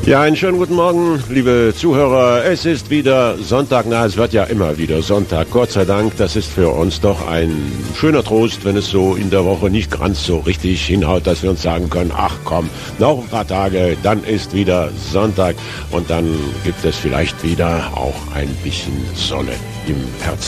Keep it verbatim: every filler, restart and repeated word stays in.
Ja, einen schönen guten Morgen, liebe Zuhörer. Es ist wieder Sonntag. Na, es wird ja immer wieder Sonntag. Gott sei Dank, das ist für uns doch ein schöner Trost, wenn es so in der Woche nicht ganz so richtig hinhaut, dass wir uns sagen können, ach komm, noch ein paar Tage, dann ist wieder Sonntag und dann gibt es vielleicht wieder auch ein bisschen Sonne im Herzen.